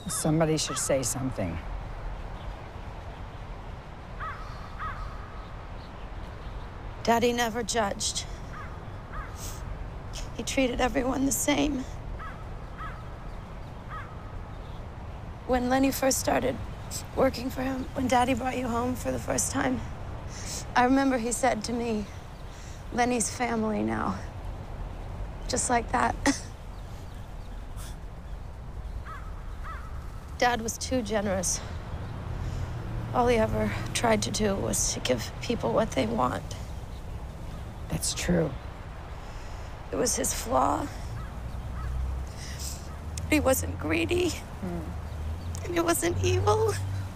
Somebody should say something. Daddy never judged. He treated everyone the same. When Lenny first started working for him, when Daddy brought you home for the first time, I remember he said to me, "Lenny's family now." Just like that. Dad was too generous. All he ever tried to do was to give people what they want. That's true. It was his flaw. He wasn't greedy. And he wasn't evil.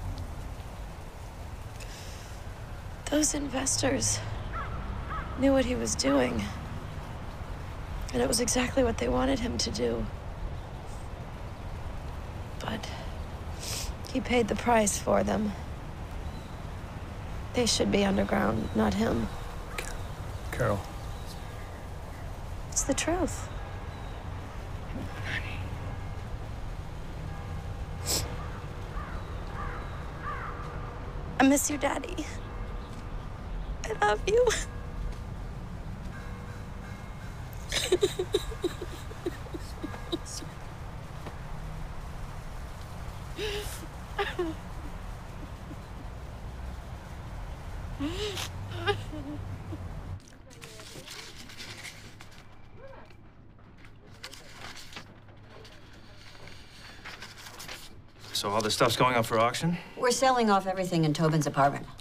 Those investors knew what he was doing. And it was exactly what they wanted him to do. But he paid the price for them. They should be underground, not him. Carol. It's the truth. I miss you, Daddy. I love you. So all this stuff's going up for auction? We're selling off everything in Tobin's apartment.